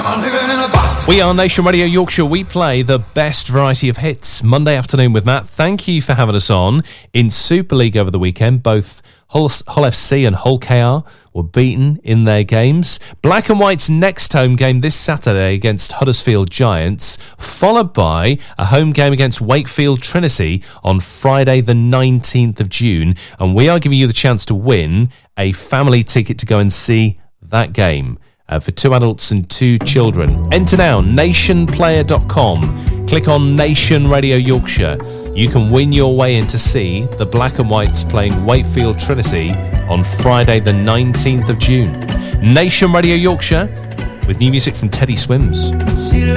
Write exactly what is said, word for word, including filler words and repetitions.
We are Nation Radio Yorkshire. We play the best variety of hits Monday afternoon with Matt. Thank you for having us on. In Super League over the weekend, both Hull, Hull F C and Hull K R were beaten in their games. Black and White's next home game this Saturday against Huddersfield Giants, followed by a home game against Wakefield Trinity on Friday the nineteenth of June. And we are giving you the chance to win a family ticket to go and see that game. Uh, for two adults and two children. Enter now, nation player dot com. Click on Nation Radio Yorkshire. You can win your way in to see the Black and Whites playing Wakefield Trinity on Friday the nineteenth of June. Nation Radio Yorkshire with new music from Teddy Swims.